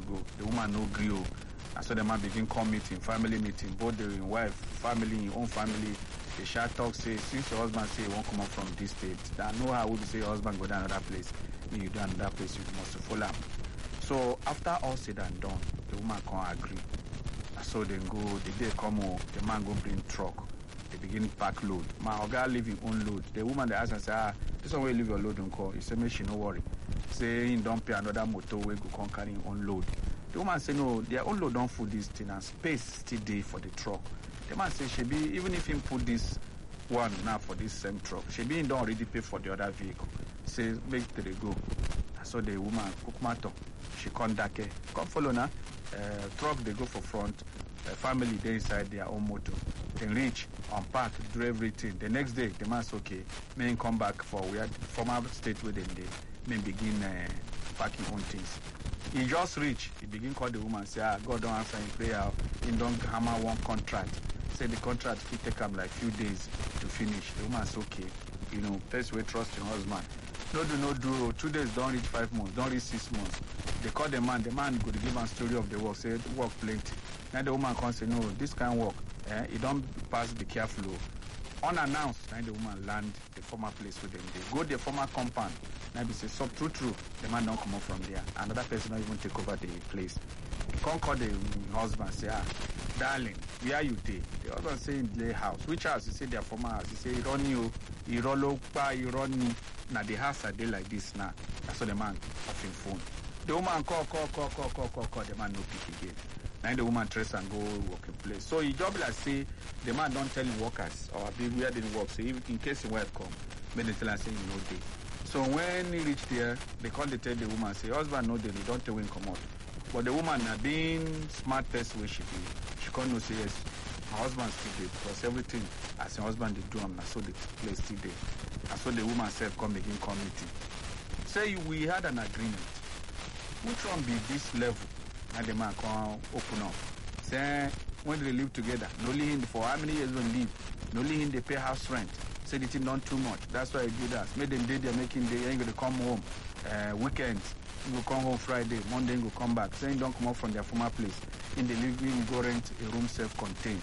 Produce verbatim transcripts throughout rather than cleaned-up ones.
go. The woman no gree. And so the man begin come meeting, family meeting, both the wife, family, your own family. The shall talk say, since your husband say he won't come up from this state, that know how we say your husband go down another place. When you do another place, you must follow him. So after all said and done, the woman can't agree. And so then go, the day come home, the man go bring truck. They begin pack load. My oga leave his own load. The woman they ask and say, ah, this one will leave your load on call. He say, make she no worry. Say he don't pay another motor way go come carry his own load. The woman say no, their own load don't full this thing and space still there for the truck. The man say she be even if he put this one now for this same truck, she be don't already pay for the other vehicle. Say make they go. So the woman cook matter. She come back, come follow now. Uh, truck they go for front. Uh, family they inside their own motor. They reach, unpack, do everything. The next day the man's okay. May come back for where former state where they may begin uh, packing own things. He just reach. He begin call the woman say, ah, God don't answer in prayer. He don't hammer one contract. Say the contract will take him like few days to finish. The woman's okay. You know, first way trust your husband. No do no do. Two days don't reach five months. Don't reach six months. They call the man. The man go to give a story of the work. Say work plenty. Now the woman can say no. This kind of work. Eh, it don't pass the careful. Unannounced. Now the woman land the former place with them. They go the former compound. Now they say so true true. The man don't come up from there. Another person don't even take over the place. Come call the husband. Say ah. Darling, where you dey? The husband say in the house. Which house? He say their former house. He say Ironi o, Irolo pa Ironi. Now the house are there like this now. That's what the man off him phone. The woman call, call, call, call, call, call, call. The man no pick again. Now the woman dress and go working place. So he job like say the man don't tell him workers or be where they work. So if, in case the wife come, may they tell her say you know day. So when he reach there, they call they tell the woman say husband no day, they don't tell him come out. But the woman uh, being smart person where she be, she can't no say yes. Her husband still there because everything as her husband they do and so the place still there. And so the woman said come begin committee. Say we had an agreement. Which one be this level? And the man can open up. Say when they live together, no only him for how many years they live, no only him they pay house rent. Say the thing not too much. That's why I do that. Make them day they're making they ain't gonna come home. Uh, weekends. Go come home Friday, Monday go come back. Saying don't come out from their former place. In the living, go rent a room self-contained.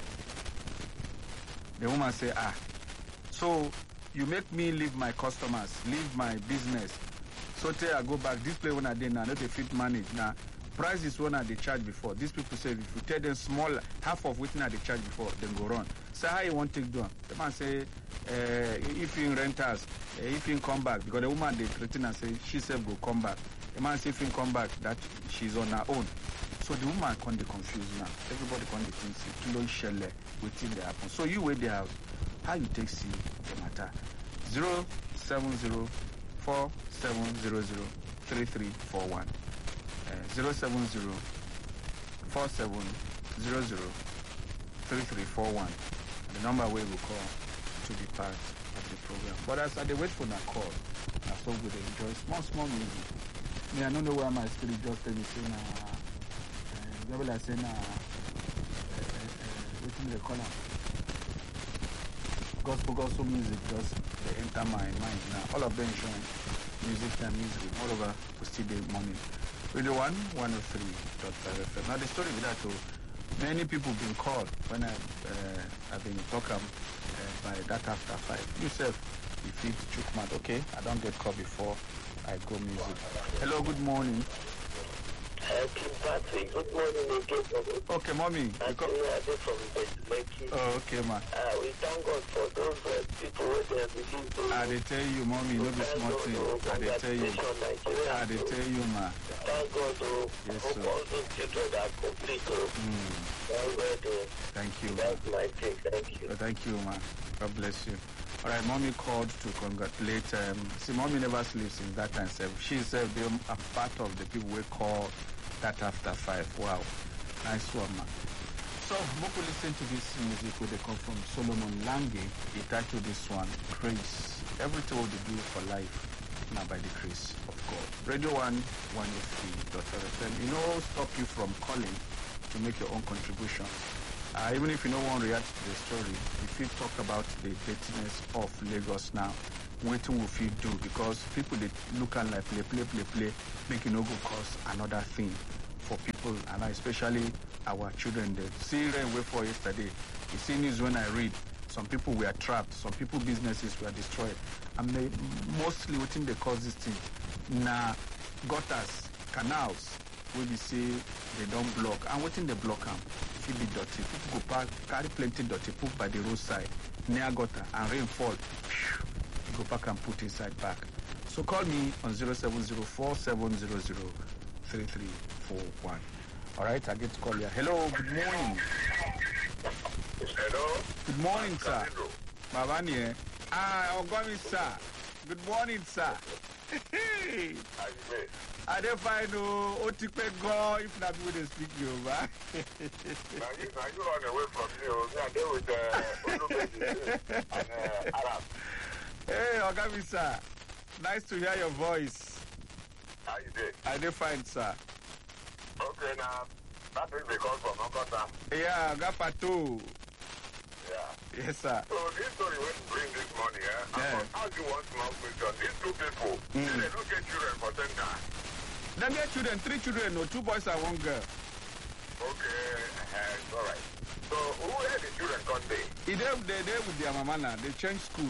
The woman say, ah, so you make me leave my customers, leave my business. So till I go back, this place when I did now, not a fit manage. Now, price is one I they charge before. These people say if you tell them small, half of what I they charge before, then go run. Say how you want to take down. The man say, uh, if you rent us, uh, if you come back, because the woman they threaten and say she said go come back. The man say if you come back, that she's on her own. So the woman can't be confused now. Everybody can't be thinking, kilo shell, waiting they happen. So you wait the house. How you take see the matter? Zero seven zero four seven zero zero three three four one. Zero seven zero four seven zero zero three three four one. The number where we call to be part of the program. But as I wait for that call, I so good enjoy small small music. Me, I don't know where my spirit just tell me say na uh like say na uh waiting the corner. Gospel gospel music just they enter my mind now. All of them showing music and music all over we still the morning. Radio one, one oh three point five F M. Now the story with that too, many people been called when I uh, I've been talking uh, by that after five. You said if you chook mad, okay, I don't get called before I go music. Hello, good morning. Uh, Patrick, good morning again. Okay, mommy. Actually, I did from Becky. Oh, okay, ma. Uh, we thank God for those uh, people who they have been doing. I they tell you, mommy, no be small thing. I they tell you. I they tell you, ma. Thank God, oh, yes, hope all those children are complete. Oh. Mm. Well, well, thank you. That's my take. Thank you. Oh, thank you, ma. God bless you. All right, mommy called to congratulate. Um, see, mommy never sleeps in that time. She's uh, a part of the people we call that after five. Wow, nice one, man. So, Moko listen to this music where they come from Solomon Lange. He titled this one, Grace. Everything what they do for life, now by the grace of God. Radio one, one oh three point five F M. You know, stop you from calling to make your own contribution. Uh, even if you don't want to react to the story, if you talk about the dirtiness of Lagos now, what will you do? Because people they look at like play, play, play, play, make it no go cause another thing. for people, and especially our children. They see rain wait for yesterday. You see news when I read. Some people were trapped. Some people businesses were destroyed. And they, mostly within the cause this thing. Now, gutters, canals, we be say they don't block. And within the block them, it be dirty. People go park, carry plenty dirty, put by the roadside, near gutter, and rainfall. Go back and put inside back. So call me on zero seven zero four seven zero zero three three four one. All right, I get to call you. Hello, good morning. Hello. Good morning, sir. Babani, ah, Ogami, sir. Good morning, sir. How you doing? I don't find no Otikpe go if not we dey speak Yoruba. Now you, now you run away from me. Me and they with uh, Olubeji and uh, Arab. Hey, Ogami, sir. Nice to hear your voice. How you doing? I dey fine, sir. Okay, now that is because from Okota. Yeah, Agapato. Yeah. Yes, sir. So this story when you bring this money, eh? Yeah. And how do you want small question? These two people, Mm. they don't get children for ten times. Them get children, three children, no, two boys and one girl. Okay, uh, it's all right. So who are the children come there? They they they with their mama now. They change school.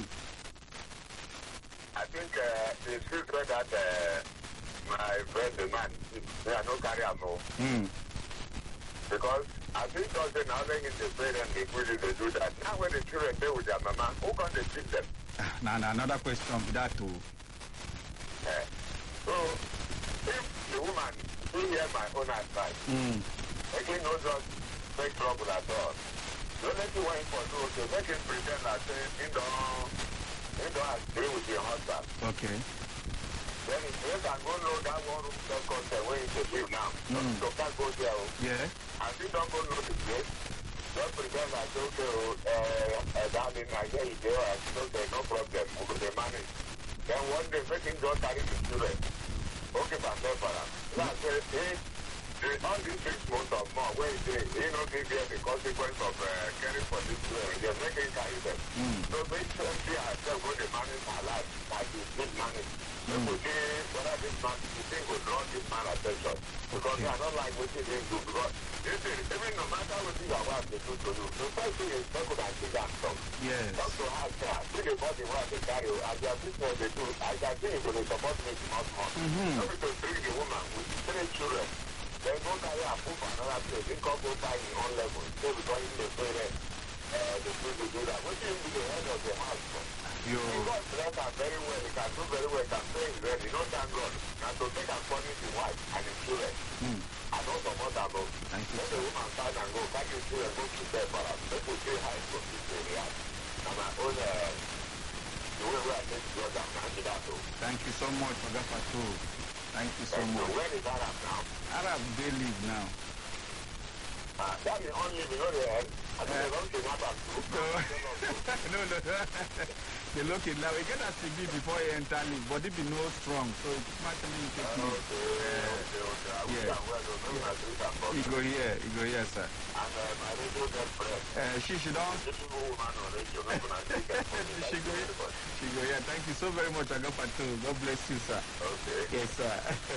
I think uh, they still said that uh, my friend, the man, they are no carry am o. Mm. Because I think something now they in the parents, they really they do that. Now when the children stay with their mama, who can they teach them? Now, nah, nah, another question with that too. Uh, so if the woman still hear my own advice, Mm. making no just make trouble at all. Don't let you wait for two, so make him pretend that say, he don't, he don't agree with your husband. Okay. Then if you can go know that one room self concept where you should live now, Mm. so can't go there. oh. Yeah. And you don't go know the place, just pretend that okay, oh, uh, uh, darling, I hear you there, and so there's no problem, we will manage. Then one day, make him just carry the children. Okay, but no problem. Now, say, hey, the- all these six months or more, where he say, he not give them the consequence of uh, caring for these children, just make him carry them. Mm. So make sure she herself go to manage her life, like you need manage. So Mm. we say, whether this man, you think will draw this man attention. Because Okay. I don't like what they do, because they say, even no matter what you are about to do to you, the first thing is talk about things and stuff. Yes. Talk to her, say, I see the body where they carry you, as their business they do, I can see it will support me small, small. Mhm. So we to bring the woman with three children, then go carry her food for another place, they come go buy in one level, so because in the parents, uh, the food to do that. What do you be the head of the house for? Yo. God bless her very well, he can do very well, he can pay his rent, he don't thank God. Now to take and punish his wife and his children. Mm. And also what about Thank you, let the sir. woman stand and go, carry his children, go to bed for her. People say how it's going to react. And my own, uh, the way we are taking God and man did that too. Thank you so much, Agapato. Thank you so So much. where is Arab now? Arab, they live now. Uh, that is only, you know, the end. I mean, they don't kidnap her too. No, no, no. They look it now. We get a C B before he enter league, but it be no strong, so it's much to me take Okay, me. okay, okay. I wish Yeah. I'm well, though. Maybe I drink and He coffee. go here, he go here, sir. And uh, my radio get bread. Uh, she, she don't. This is a woman on radio, not gonna drink and coffee. She go here. She go here. Thank you so very much, Agapato. God bless you, sir. Okay. Yes, sir.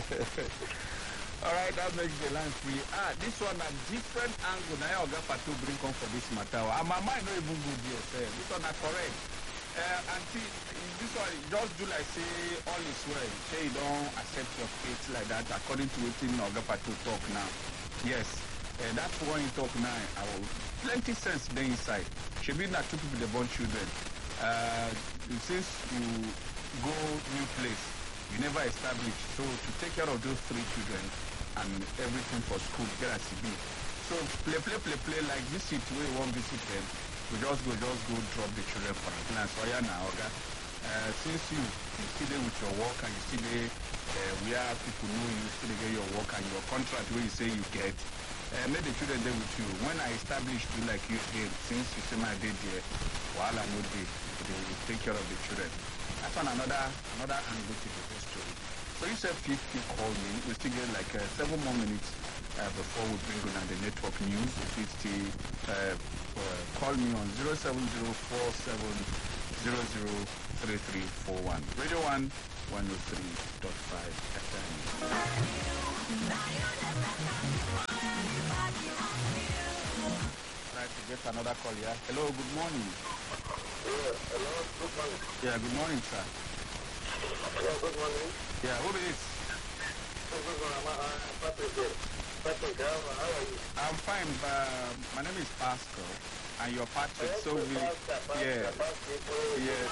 All right, that makes the line free. Ah, this one a different angle. Now, Agapato bring come for this matter. And my mind no even good here, sir. This one are correct. Uh, auntie, this one just do like say all is well. Say you don't accept your fate like that according to what Agapato talk now. Yes, uh, that's what you talk now. I will, plenty sense there inside. She be not two people they born children. Uh, since you go new place, you never establish. So to take care of those three children and everything for school, get a C B. So play, play, play, play like visit where you want visit them. We just go, just go drop the children for a plan. So yeah, now, okay. Uh, since you, you still there with your work and you still there uh, where people know you, still there get your work and your contract where you say you get, uh, make the children there with you. When I established you like you again, since you say my day there, while I know they, they will take care of the children. That's on another another angle to the whole story. So you said fifty call me. We still get like uh, seven more minutes uh, before we bring on the network news. fifty uh, uh, call me on zero seven zero four seven zero zero three three four one. Radio one one oh three point five F M. Try to get another call, yeah? Hello, good morning. Yeah, hello, good morning. Yeah, good morning, sir. Yeah, good morning. Yeah, who is? Good morning, I'm uh, Patrick here. Patrick, how how are you? I'm fine, but my name is Pascal, and you're Patrick, so we... Yeah. Yeah.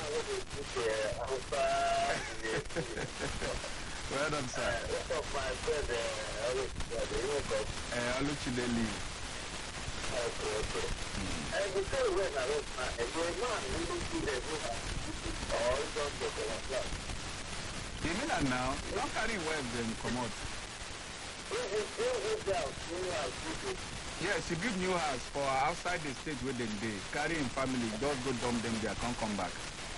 Well done, sir. One of my friends, uh, Alex, uh, the Europe. Uh, Oluchideli. Okay, okay. And the thing when I was not, and you're not really see the woman, or you don't get the one. You mean that now? You don't carry web then come out. Yes, she build new house for outside the state where they dey. Carry in family, just go dump them there, can't come back.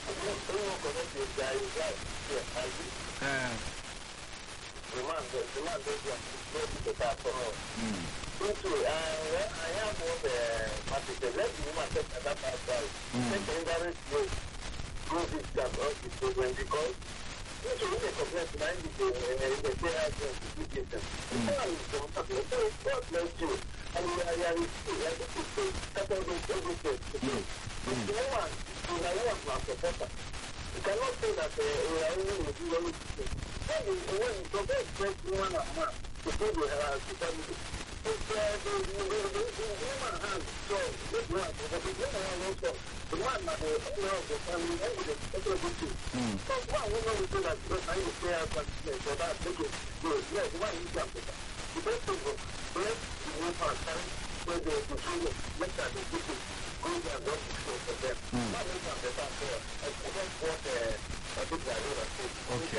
Uh, The man, the, the man does want to go to the car for all. mm. Into, uh, I have what the party let the woman take that part out. Take the indirect way. Go this job or this program because this is a complaint to mind the the prayer to the system. The man is going to be so God bless you. And we are here with you. I think it's that all the everything. The woman, the woman was supporter. You cannot say that uh, we are only with you only when you when you compare first woman and man to people who have to family. It's uh, the the the the woman has so this one but the woman has also the man that the owner of the family and the other people. So one woman will say that because I will say out that so that make it good. Yes, one is that. The best thing is yes, the woman can where the the children let that the people go and work for them. Not make them better for I forget what uh Okay.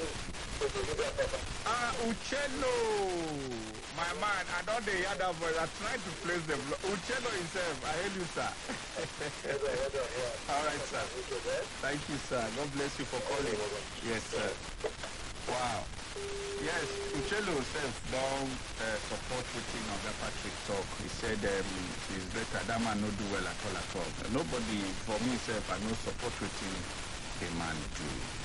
Ah, Uchelo, my man, I don't hear that voice. I tried to place them. Uchelo himself, I hear you, sir. All right, sir. Thank you, sir. God bless you for calling. Yes, sir. Wow. Yes, Uchelo himself don't uh, support within of the Patrick talk. He said um, it's better. That man not do well at all at all. Nobody, for me, self, I no support within a man do.